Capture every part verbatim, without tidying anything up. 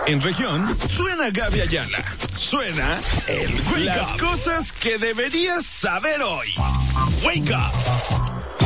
En región, suena Gaby Ayala. Suena el Wake Las Up. Cosas que deberías saber hoy. Wake Up.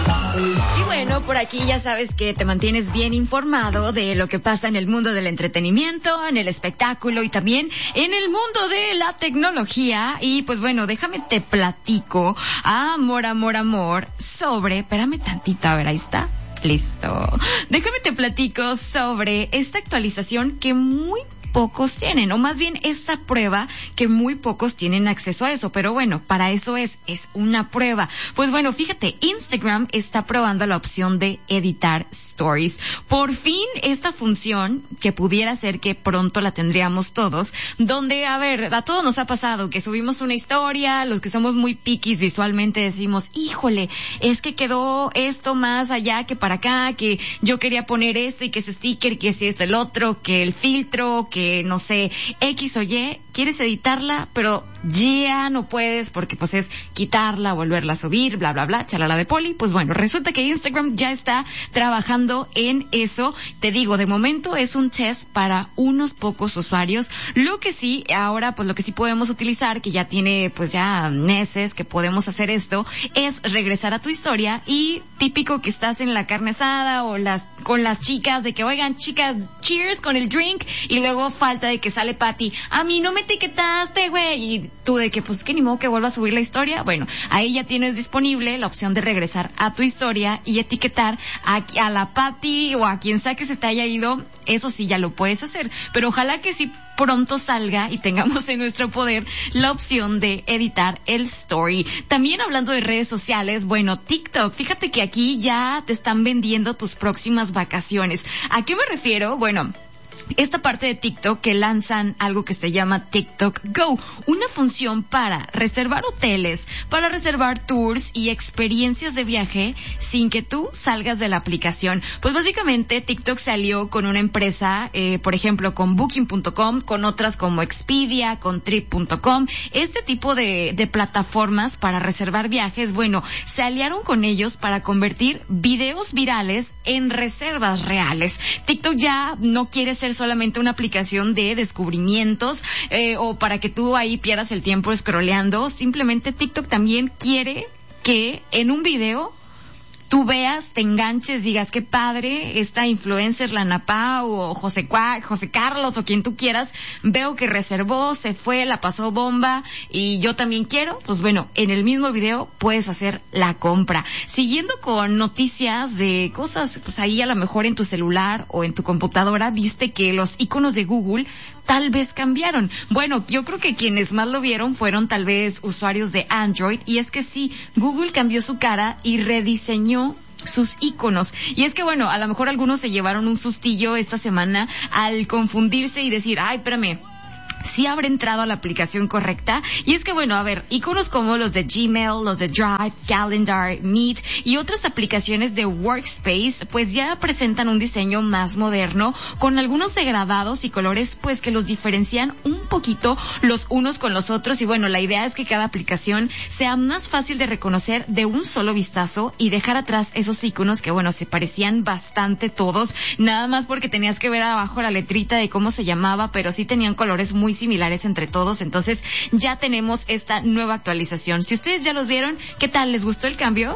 Y bueno, por aquí ya sabes que te mantienes bien informado de lo que pasa en el mundo del entretenimiento, en el espectáculo y también en el mundo de la tecnología. Y pues bueno, déjame te platico, amor, amor, amor, sobre... Espérame tantito, a ver, ahí está. Listo. Déjame te platico sobre esta actualización que muy pocos tienen, o más bien esta prueba que muy pocos tienen acceso a eso, pero bueno, para eso es, es una prueba. Pues bueno, fíjate, Instagram está probando la opción de editar stories. Por fin esta función, que pudiera ser que pronto la tendríamos todos, donde, a ver, a todos nos ha pasado que subimos una historia, los que somos muy piquis visualmente decimos, híjole, es que quedó esto más allá que para acá, que yo quería poner esto y que ese sticker, que si es el otro, que el filtro, que no sé, X o Y, quieres editarla, pero ya no puedes porque pues es quitarla, volverla a subir, bla, bla, bla, chalala de poli. Pues bueno, resulta que Instagram ya está trabajando en eso. Te digo, de momento es un test para unos pocos usuarios. Lo que sí, ahora pues lo que sí podemos utilizar, que ya tiene pues ya meses que podemos hacer esto, es regresar a tu historia y típico que estás en la carne asada o las con las chicas de que, oigan, chicas, cheers con el drink, y luego falta de que sale Patty, a mí no me etiquetaste, güey, y tú de que pues que ni modo que vuelva a subir la historia. Bueno, ahí ya tienes disponible la opción de regresar a tu historia y etiquetar a, a la Patty o a quien sea que se te haya ido. Eso sí ya lo puedes hacer, pero ojalá que sí pronto salga y tengamos en nuestro poder la opción de editar el story. También hablando de redes sociales, bueno, TikTok, fíjate que aquí ya te están vendiendo tus próximas vacaciones. ¿A qué me refiero? Bueno, esta parte de TikTok que lanzan algo que se llama TikTok Go, una función para reservar hoteles, para reservar tours y experiencias de viaje sin que tú salgas de la aplicación. Pues básicamente TikTok se alió con una empresa, eh, por ejemplo con Booking punto com, con otras como Expedia, con Trip punto com, este tipo de, de plataformas para reservar viajes. Bueno, se aliaron con ellos para convertir videos virales en reservas reales. TikTok ya no quiere ser solamente una aplicación de descubrimientos eh, o para que tú ahí pierdas el tiempo scrolleando. Simplemente TikTok también quiere que en un video tú veas, te enganches, digas qué padre, esta influencer, la Napá o José, Cuá, José Carlos o quien tú quieras, veo que reservó, se fue, la pasó bomba y yo también quiero. Pues bueno, en el mismo video puedes hacer la compra. Siguiendo con noticias de cosas, pues ahí a lo mejor en tu celular o en tu computadora viste que los iconos de Google tal vez cambiaron. Bueno, yo creo que quienes más lo vieron fueron tal vez usuarios de Android, y es que sí, Google cambió su cara y rediseñó sus iconos. Y es que bueno, a lo mejor algunos se llevaron un sustillo esta semana al confundirse y decir, ay, espérame, sí habrá entrado a la aplicación correcta. Y es que bueno, a ver, iconos como los de Gmail, los de Drive, Calendar, Meet y otras aplicaciones de Workspace, pues ya presentan un diseño más moderno, con algunos degradados y colores pues que los diferencian un poquito los unos con los otros. Y bueno, la idea es que cada aplicación sea más fácil de reconocer de un solo vistazo y dejar atrás esos iconos que bueno, se parecían bastante todos, nada más porque tenías que ver abajo la letrita de cómo se llamaba, pero sí tenían colores muy similares entre todos. Entonces ya tenemos esta nueva actualización. Si ustedes ya los vieron, ¿qué tal? ¿Les gustó el cambio?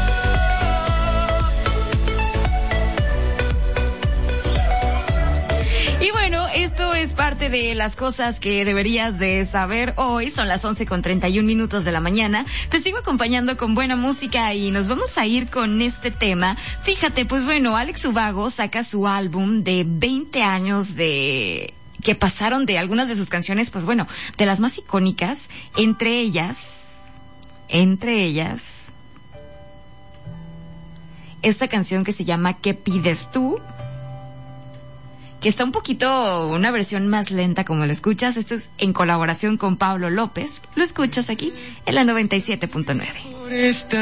Y bueno, esto es parte de las cosas que deberías de saber hoy. Son las once con treinta y un minutos de la mañana. Te sigo acompañando con buena música y nos vamos a ir con este tema. Fíjate, pues bueno, Alex Ubago saca su álbum de veinte años de... que pasaron de algunas de sus canciones, pues bueno, de las más icónicas, entre ellas, entre ellas, esta canción que se llama ¿Qué pides tú?, que está un poquito, una versión más lenta como lo escuchas. Esto es en colaboración con Pablo López. Lo escuchas aquí en la noventa y siete punto nueve.